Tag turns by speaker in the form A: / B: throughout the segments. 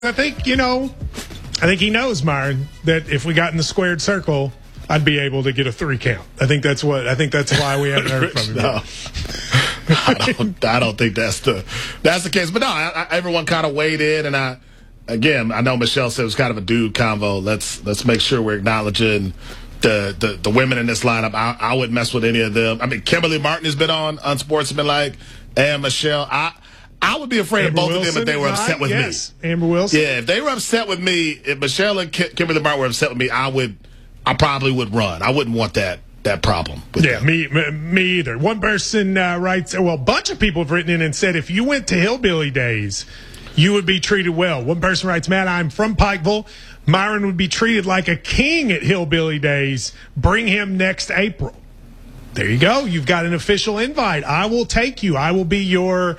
A: I think he knows, Myron, that if we got in the squared circle, I'd be able to get a 3 count. I think that's why we haven't heard from him.
B: No. I don't think that's the case. But no, everyone kind of weighed in, and I know Michelle said it was kind of a dude convo. Let's make sure we're acknowledging the women in this lineup. I wouldn't mess with any of them. I mean, Kimberly Martin has been on Unsportsmanlike, and Michelle. I would be afraid of both of them if they were upset with me.
A: Amber Wilson.
B: Yeah, if they were upset with me, if Michelle and Kimberly Martin were upset with me, I probably would run. I wouldn't want that problem.
A: Yeah, me either. One person writes, a bunch of people have written in and said, if you went to Hillbilly Days, you would be treated well. One person writes, Matt, I'm from Pikeville. Myron would be treated like a king at Hillbilly Days. Bring him next April. There you go. You've got an official invite. I will take you. I will be your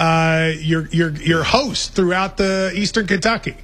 A: host throughout the Eastern Kentucky.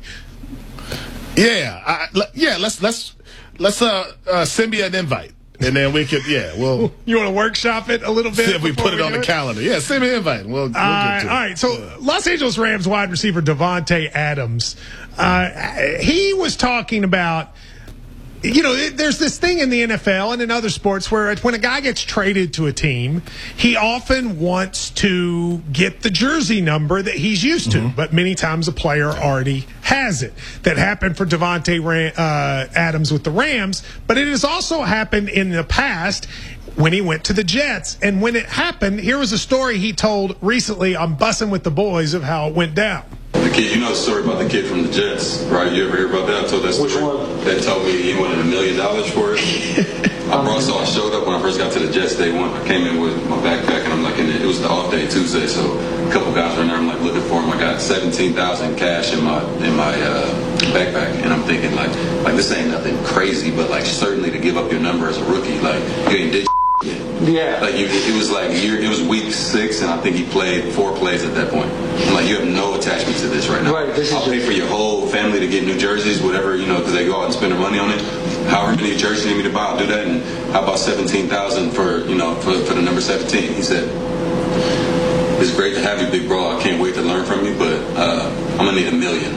B: Yeah, Let's send me an invite, and then we could. Yeah, well,
A: you want to workshop it a little bit?
B: See if we put it on the calendar. Yeah, send me an invite. We'll get to it.
A: All right. So Los Angeles Rams wide receiver Davante Adams, he was talking about. There's this thing in the NFL and in other sports where when a guy gets traded to a team, he often wants to get the jersey number that he's used to, but many times a player already has it. That happened for Davante Adams with the Rams, but it has also happened in the past when he went to the Jets. And when it happened, here was a story he told recently on Bussin' with the Boys of how it went down.
C: The kid, you know the story about the kid from the Jets, right? You ever hear about that? I told that story.
D: Which one?
C: That told me he wanted $1 million for it. I showed up when I first got to the Jets day one. I came in with my backpack, and I'm like, it was the off day Tuesday, so a couple guys were in there. I'm like looking for him. I got $17,000 cash in my backpack, and I'm thinking like this ain't nothing crazy, but like certainly to give up your number as a rookie, like you ain't did.
D: Yeah.
C: It was week 6, and I think he played 4 plays at that point. I'm like, you have no attachment to this right now.
D: Right.
C: I'll pay for your whole family to get new jerseys, whatever, because they go out and spend their money on it. However many jerseys you need me to buy, I'll do that. And how about $17,000 for the number 17? He said, it's great to have you, big bro. I can't wait to learn from you, but I'm gonna need $1 million.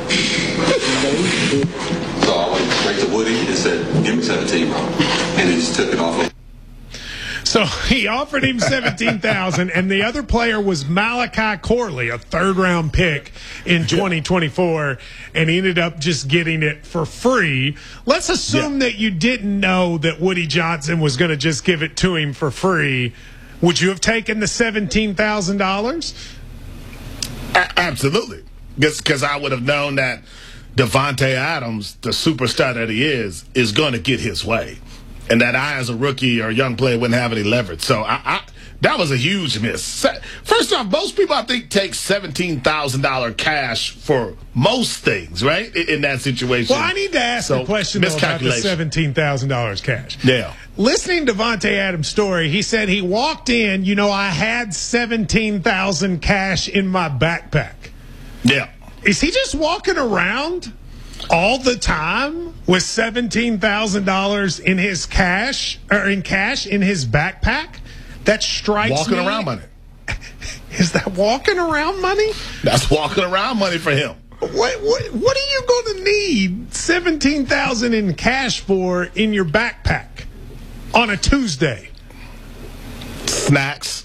C: So I went straight to Woody and said, give me 17, bro. And he just took it off.
A: So he offered him $17,000, and the other player was Malachi Corley, a 3rd-round pick in 2024, and he ended up just getting it for free. Let's assume that you didn't know that Woody Johnson was going to just give it to him for free. Would you have taken the $17,000?
B: Absolutely, because I would have known that Davante Adams, the superstar that he is going to get his way. And that I, as a rookie or a young player, wouldn't have any leverage. So that was a huge miss. First off, most people, I think, take $17,000 cash for most things, right, in that situation.
A: Well, I need to ask a question, though, about the $17,000 cash.
B: Yeah.
A: Listening to Davante Adams' story, he said he walked in, I had $17,000 cash in my backpack.
B: Yeah.
A: Is he just walking around all the time with $17,000 in his cash in his backpack? That strikes
B: walking
A: me.
B: Around money.
A: Is that walking around money?
B: That's walking around money for him.
A: What are you going to need $17,000 in cash for in your backpack on a Tuesday?
B: Snacks.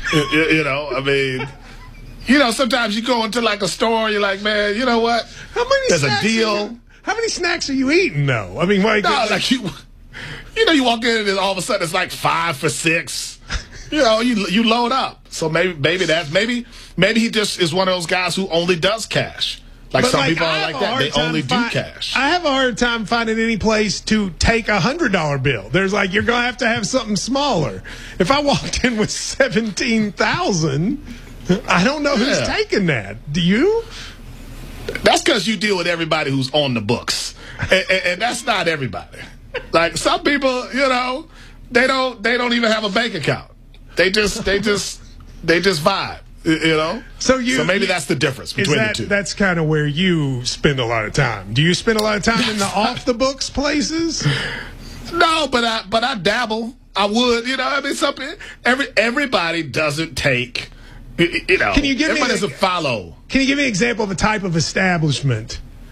B: Sometimes you go into like a store, you're like, man, you know what? There's a deal.
A: How many snacks are you eating, though? I mean,
B: you walk in and all of a sudden it's like 5 for $6. You load up. So maybe he just is one of those guys who only does cash. Like some people are like that. They only do cash.
A: I have a hard time finding any place to take a $100 bill. There's you're going to have something smaller. If I walked in with $17,000, I don't know who's taking that. Do you?
B: That's because you deal with everybody who's on the books, and that's not everybody. Like some people, they don't even have a bank account. They just vibe, So maybe that's the difference between the two.
A: That's kind of where you spend a lot of time. Do you spend a lot of time in the off the books places?
B: No, but I dabble. I would, everybody doesn't take.
A: Can you give
B: everybody doesn't follow.
A: Can you give me an example of a type of establishment